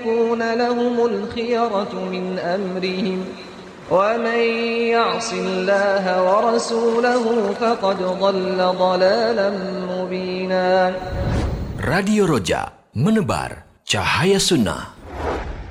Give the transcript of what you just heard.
يكون لهم الخيرة من أمرهم ومن يعص الله ورسوله فقد ضل ضلالا مبينا. Radio Roja, menebar cahaya sunnah.